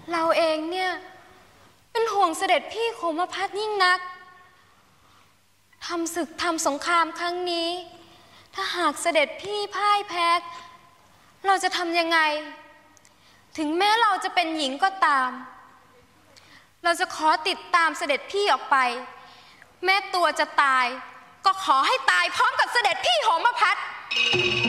เราเองเนี่ยเป็นห่วงเสด็จพี่โคมพัฒน์ยิ่งนักทำศึกทำสงครามครั้งนี้ถ้าหากเสด็จพี่พ่ายแพ้เราจะทำยังไงถึงแม้เราจะเป็นหญิงก็ตามเราจะขอติดตามเสด็จพี่ออกไปแม้ตัวจะตายก็ขอให้ตายพร้อมกับเสด็จพี่โหมพัฒน์